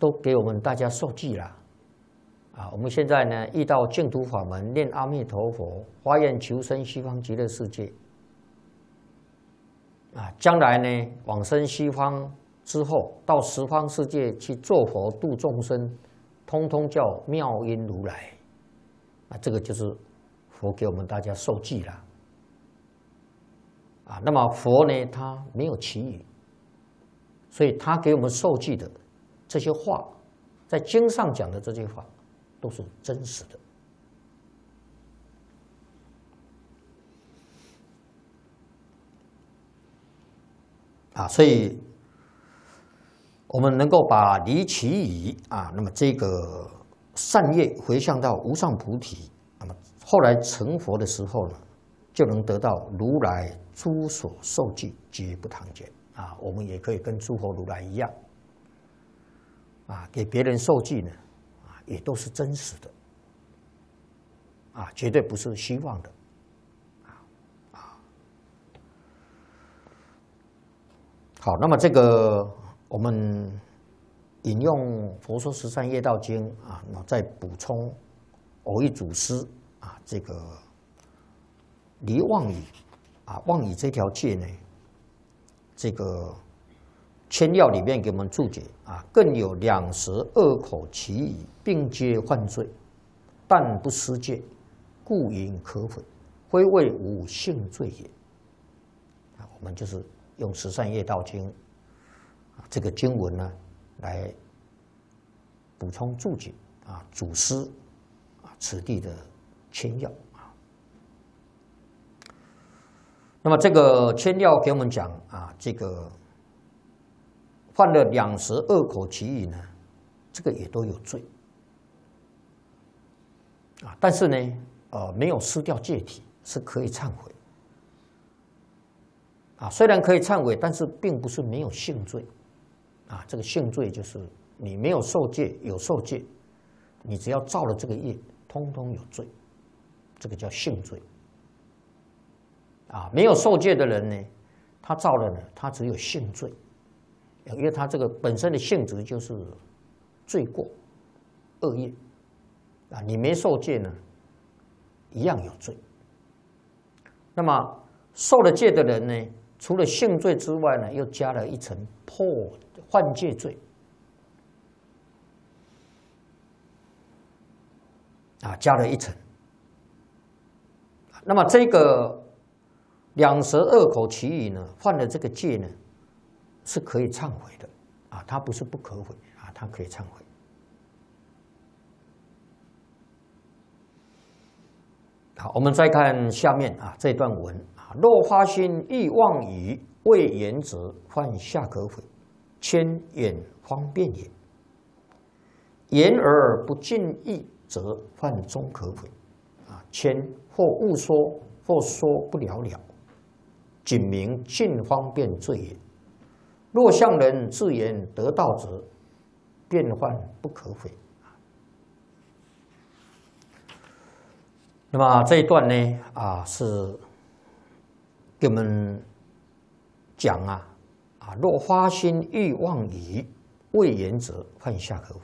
都给我们大家受记了。我们现在呢遇到净土法门，念阿弥陀佛，发愿求生西方极乐世界。将来呢往生西方之后，到十方世界去做佛度众生，通通叫妙音如来。这个就是佛给我们大家受记了。那么佛呢，他没有其语，所以他给我们受记的这些话，在经上讲的这些话，都是真实的。所以我们能够把离其语那么这个善业回向到无上菩提，那么后来成佛的时候呢，就能得到如来诸所受记皆不唐捐我们也可以跟诸佛如来一样给别人受记呢也都是真实的绝对不是虚妄的好，那么这个我们引用《佛说十善业道经》那再补充偶一祖师这个离妄语妄语这条戒呢，这个签要里面给我们注解更有两舌恶口其语，并皆犯罪，但不失戒，故云可悔，非谓无性罪也。我们就是用《十善业道经》这个经文呢，来补充注解祖师此地的签要那么这个签要给我们讲这个犯了两舌恶口其语呢，这个也都有罪但是呢，没有失掉戒体，是可以忏悔虽然可以忏悔，但是并不是没有性罪这个性罪就是你没有受戒，有受戒，你只要造了这个业，通通有罪，这个叫性罪没有受戒的人呢，他造了呢，他只有性罪，因为他这个本身的性质就是罪过、恶业你没受戒呢，一样有罪。那么受了戒的人呢，除了性罪之外呢，又加了一层犯戒罪加了一层。那么这个两舌恶口其语呢，犯了这个戒呢，是可以忏悔的它不是不可悔它可以忏悔。好，我们再看下面这段文若发心欲妄语，未言者，犯下可悔，千眼方便也；言而不尽意则，犯中可悔千或误说，或说不了了，仅名尽方便罪也。若向人自言得道者，便犯不可悔。那么这一段呢是给我们讲若发心欲妄语，未言者，犯下可悔。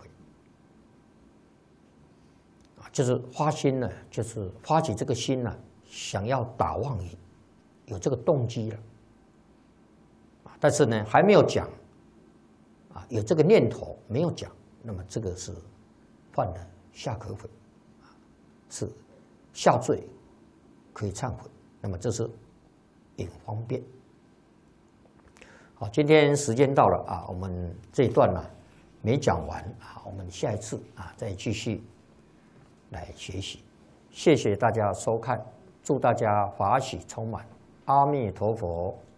就是发心呢，就是发起这个心呢，想要打妄语，有这个动机了但是呢还没有讲有这个念头没有讲，那么这个是犯了下可悔是下罪，可以忏悔。那么这是引方便。好，今天时间到了我们这一段呢没讲完我们下一次再继续来学习。谢谢大家收看，祝大家法喜充满，阿弥陀佛。